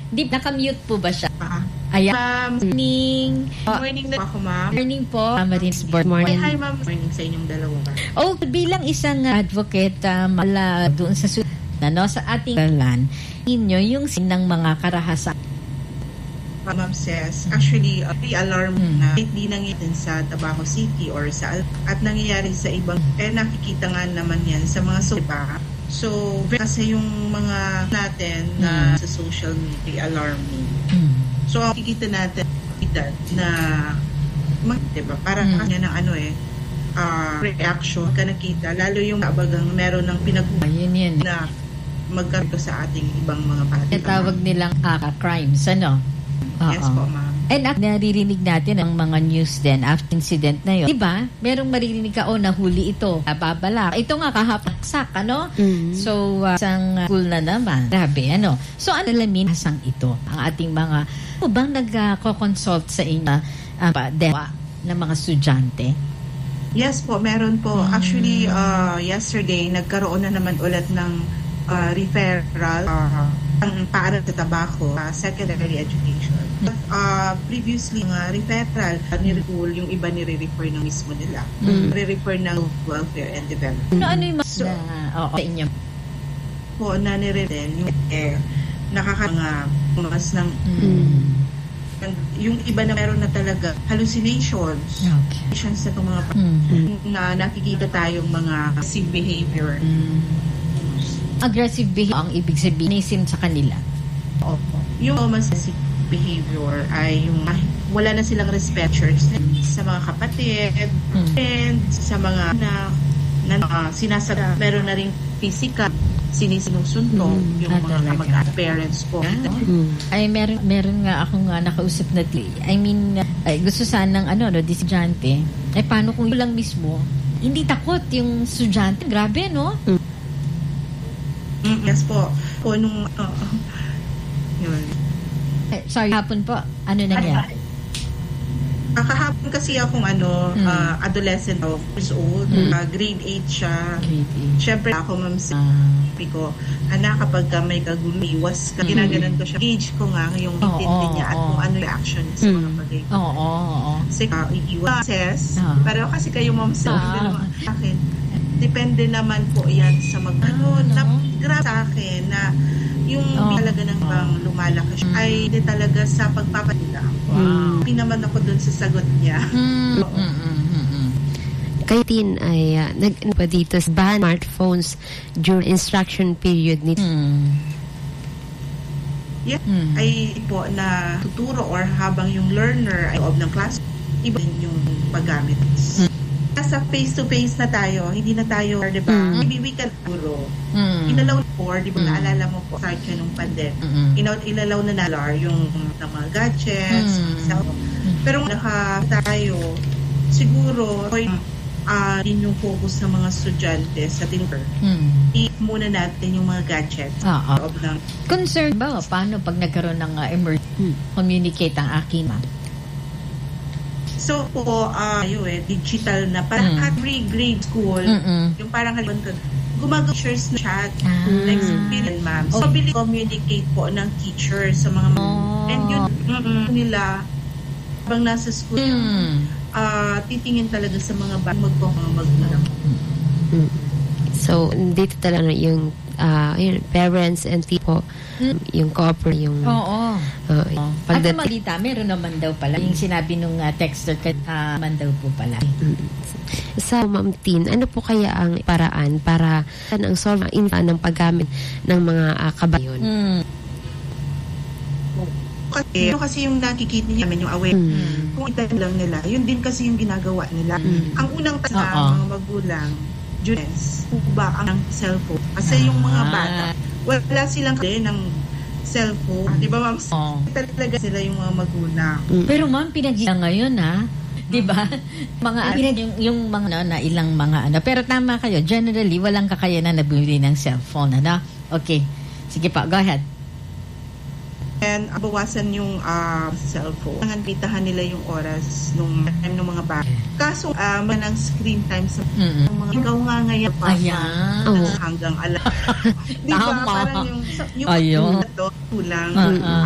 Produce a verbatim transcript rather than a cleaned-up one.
Di, naka-mute po ba siya? Ah. Ayan. Ma'am, Morning. good morning na ako, ma'am. Morning po. Marinsburg. Morning. Hi, ma'am. Good morning sa inyong dalawa. Oh, bilang isang advocate, uh, mala doon sa sunan, no, sa ating land, inyo yung sinang mga karahasan. Ma'am says, actually, uh, pre-alarm hmm. na hindi nangyayari sa Tabaco City or sa at nangyayari sa ibang, eh nakikita nga naman yan sa mga so, diba? So, kasi yung mga natin na hmm. sa social media, alarming. Hmm. So, nakikita natin na mag, diba, para hmm. kanya ng ano eh, uh, reaction ka nakita, lalo yung abagang meron ng pinag-uwi na magkaroon sa ating ibang mga pati. Tawag nilang uh, crimes, ano? Uh-oh. Yes po, ma'am. And uh, naririnig natin ang mga news din after incident na yun. Diba? Merong maririnig ka, oh, nahuli ito. Babala. Ito nga, kahapaksak, ano? Mm-hmm. So, uh, isang uh, school na naman. Grabe, ano? So, ano alamin hasang ito? Ang ating mga, ano bang nag-consult sa inyo uh, dewa ng mga estudyante? Yes po, meron po. Mm-hmm. Actually, uh, yesterday, nagkaroon na naman ulit ng uh, referral uh, ang para sa Tabaco, uh, secondary education. Uh, previously, nga referral, uh, nire-pool, yung iba nire-refer ng mismo nila. Mm. Nire-refer ng welfare and development. No, ano yung mas so, na, oh, sa inyo? Po, na nire-refer yung eh, nakakanga mas ng mm. yung iba na meron na talaga hallucinations. Okay. Sa itong mga mm. na nakikita tayong mga aggressive behavior. Mm. Aggressive behavior ang ibig sabihin isim sa kanila. Opo. Yung mas behavior ay yung wala na silang respect sa mga kapatid, hmm. and sa mga na, na uh, sinasara, meron na rin physical sinisinusunto hmm. yung mga kamag-parents ko. Hmm. Ay meron meron nga akong uh, nakausap na ti. I mean, uh, ay, gusto sanang ano no, estudyante. Ay paano kung yun lang mismo hindi takot yung estudyante? Grabe, no? Hmm. Yes po. Po nung uh, yun. Eh, sorry, hapon po. Ano nangyari? Kakahapon kasi akong ano, hmm. uh, adolescent of years old. Hmm. Uh, grade eight siya. Grade eight. Siyempre ako, ma'am, sabi uh. ko, anak, kapag ka may kagulo, iwas ka. Hmm. Ginaganan ko siya. Gauge ko nga yung oh, intindi oh, niya at oh. kung ano yung action niya sa hmm. mga bagay. Oo, oo, oo. Kasi uh, iiwas. Yes. Uh. Pero kasi kayo, ma'am, sa uh. akin, depende naman po yan sa mag... Ano, no? Grabe sa akin na yung oh. talaga ng bang lumalaki siya, mm. ay di talaga sa pagpapalita. Wow. Hindi naman ako dun sa sagot niya. Mm. So, mm, mm, mm, mm. Kayo din ay uh, nag pa dito sa ban smartphones during instruction period nito. Mm. Yeah. Mm. Ay po na tuturo or habang yung learner ay loob ng class, iba din yung paggamit. Mm. Sa face-to-face na tayo, hindi na tayo, di ba? Mm-hmm. Maybe we can puro. Mm-hmm. Inalaw na po, di ba, mm-hmm. naalala mo po, start yun nung pandemic. Mm-hmm. Ina- ilalaw na nalar yung ng mga gadgets. Mm-hmm. So, pero naka tayo, siguro, uh, din yung focus ng mga estudyante sa tinker. Mm-hmm. I- muna natin yung mga gadgets. Ah, ah. Ng- Concern ba? Paano pag nagkaroon ng uh, emergency, communicate ang aking ma? So po, uh, yun eh, digital na, parang mm. every grade school, mm-mm. yung parang haliban ka, gumagawa teachers na chat, ah. like experience, ma'am. So, okay. Ability communicate po ng teachers sa mga, oh. and yun, mm-mm, nila, habang nasa school, mm. uh, titingin talaga sa mga bata, magpapamag na lang. Mm. So, dito talaga yung, uh, yung parents and people, mm. yung cooperate, yung... Oo. Uh, oh. At ang malita, meron naman daw pala. Yung sinabi nung uh, texter, uh, man daw po pala. Mm. Sa Ma'am Tin, ano po kaya ang paraan para ang solve in ng paggamit ng mga uh, kabayon? Mm. Kasi, ano kasi yung nakikita namin, yung aware, mm. kung itan lang nila, yun din kasi yung ginagawa nila. Mm. Ang unang tasa ng mga magulang, Junes, ba ang cellphone? Kasi ah. yung mga bata, wala silang kaya ng cellphone. Di ba, ma'am? Oh. Talaga sila yung mga magulang. Mm. Pero ma'am, pinag-ilang ngayon, ha? Di ba? Mga, pinag- yung, yung mga, ano, na ilang mga, ano. Pero tama kayo, generally, walang kakayanan na bumili ng cellphone, ano? Okay. Sige pa, go ahead. And uh, bawasan yung uh, cellphone. Nanganpitahan nila yung oras nung time ng mga bata. Kaso, uh, man ang screen time sa mm-hmm. mga ikaw nga ngayon pa oh. hanggang alam. Di ba? Parang yung, yung ayun. Ito, kulang. Uh-uh.